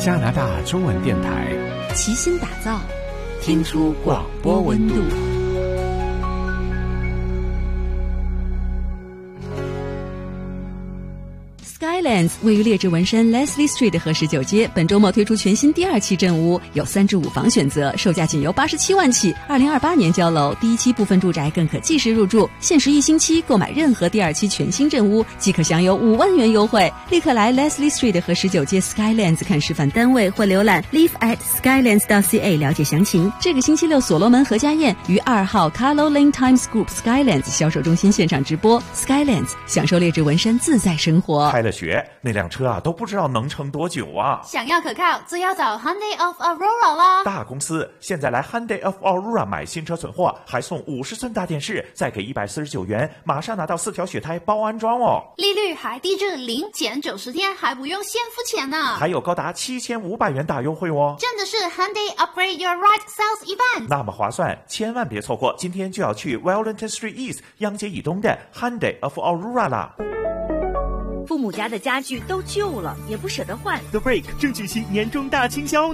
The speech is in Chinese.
加拿大中文电台， 齐心打造，听出广播温度。Skylands 位于劣质文山 Leslie Street 和19街，本周末推出全新第2期镇屋，有3至5房选择，售价仅由87万起，2028年交楼，第1期部分住宅更可即时入住，限时1星期购买任何第2期全新镇屋即可享有5万元优惠，立刻来 Leslie Street 和19街 Skylands 看示范单位或浏览 live@skylands.ca 了解详情。这个星期六所罗门何家宴于2号 Carlo Lane Times Group Skylands 销售中心现场直播， Skylands 享受劣质文山自在生活。 开了学，那辆车都不知道能撑多久啊！ 想要可靠，就要找 Hyundai of Aurora 啦！ 大公司现在来 Hyundai of Aurora 买新车存货，还送50寸大电视，再给149元，马上拿到4条雪胎包安装哦！ 利率还低至0减90天，还不用先付钱呢！ 还有高达7500元大优惠哦！ 真的是 Hyundai Upgrade Your Ride Sales Event， 那么划算，千万别错过！今天就要去 Wellington Street East 央街以东的 Hyundai of Aurora 啦！ 父母家的家具都旧了，也不舍得换。 The Break 正举行年终大清销。